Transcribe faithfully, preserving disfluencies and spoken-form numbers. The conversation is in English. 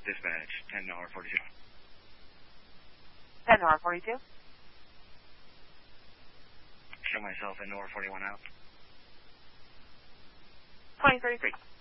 Dispatch, ten R forty-two. ten R forty-two. Show myself in N O R forty-one out. twenty thirty-three.